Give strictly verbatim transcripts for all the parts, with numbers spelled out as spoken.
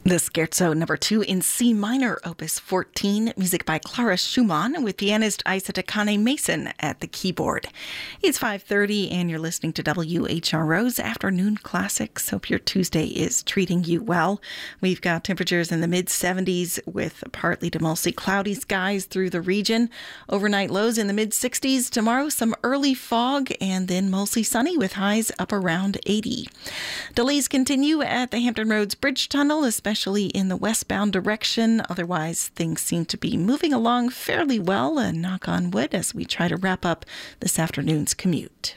The Scherzo number two in C minor, opus fourteen, music by Clara Schumann with pianist Isa Takane Mason at the keyboard. It's five thirty and you're listening to W H R O's Afternoon Classics. Hope your Tuesday is treating you well. We've got temperatures in the mid seventies with partly to mostly cloudy skies through the region. Overnight lows in the mid sixties. Tomorrow, some early fog and then mostly sunny with highs up around eighty. Delays continue at the Hampton Roads Bridge Tunnel, especially especially in the westbound direction. Otherwise, things seem to be moving along fairly well, and knock on wood as we try to wrap up this afternoon's commute.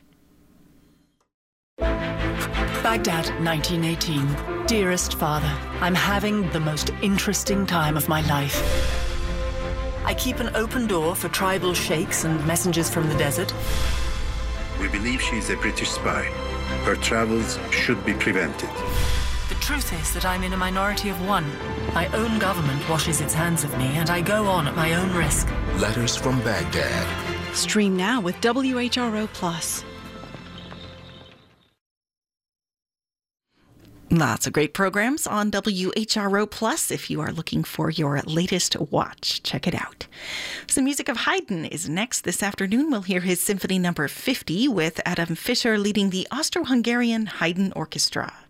Baghdad, nineteen eighteen. Dearest father, I'm having the most interesting time of my life. I keep an open door for tribal sheikhs and messengers from the desert. We believe she's a British spy. Her travels should be prevented. The truth is that I'm in a minority of one. My own government washes its hands of me, and I go on at my own risk. Letters from Baghdad. Stream now with W H R O Plus. Lots of great programs on W H R O Plus. If you are looking for your latest watch, check it out. Some music of Haydn is next. This afternoon, we'll hear his Symphony number fifty with Adam Fischer leading the Austro-Hungarian Haydn Orchestra.